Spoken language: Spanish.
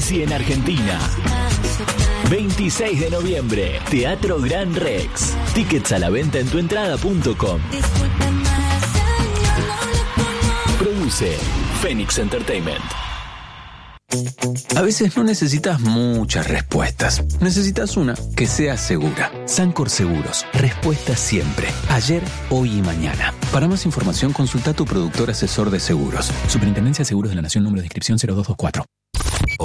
Messi en Argentina. 26 de noviembre, Teatro Gran Rex. Tickets a la venta en tuentrada.com. Produce Phoenix Entertainment. A veces no necesitas muchas respuestas. Necesitas una que sea segura. Sancor Seguros. Respuestas siempre. Ayer, hoy y mañana. Para más información, consulta a tu productor asesor de seguros. Superintendencia de Seguros de la Nación, número de inscripción 0224.